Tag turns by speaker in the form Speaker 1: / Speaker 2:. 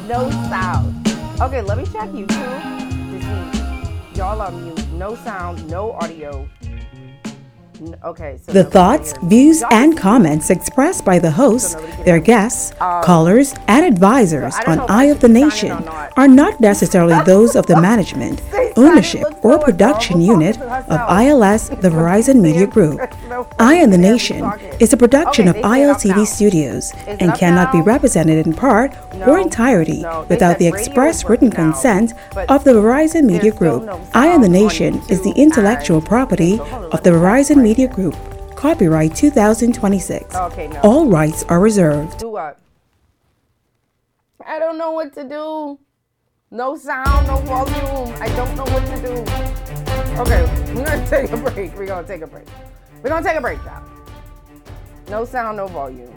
Speaker 1: No sound. Okay, let me check YouTube to see. Y'all are mute. No sound, no audio. Okay, so
Speaker 2: The thoughts, views, and comments expressed by the hosts, their guests, callers, and advisors on Eye of the Nation are not necessarily those of the management, ownership, or production unit of ILS, the Verizon Media Group. Eye of the Nation is a production of ILTV Studios and cannot be represented in part or entirety without the express written consent of the Verizon Media Group. Eye of the Nation is the intellectual property of the Verizon Media Group. Copyright 2026. All rights are reserved.
Speaker 1: Do what? I don't know what to do. No sound, no volume. I don't know what to do. Okay, we're gonna take a break. We're gonna take a break now. No sound, no volume.